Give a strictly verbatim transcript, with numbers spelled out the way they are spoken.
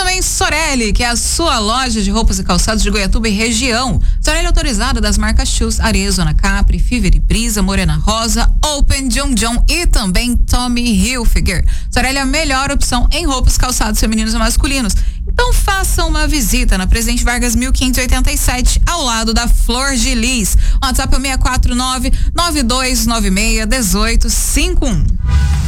também Sorelli, que é a sua loja de roupas e calçados de Goiatuba e região. Sorelli autorizada das marcas Shoes, Arezzo, Capri, Fever e Brisa, Morena Rosa, Open, John John e também Tommy Hilfiger. Sorelli é a melhor opção em roupas, calçados femininos e masculinos. Então faça uma visita na Presidente Vargas mil quinhentos e oitenta e sete, ao lado da Flor de Lis. O WhatsApp é seis quatro nove, nove dois nove seis, um oito cinco um.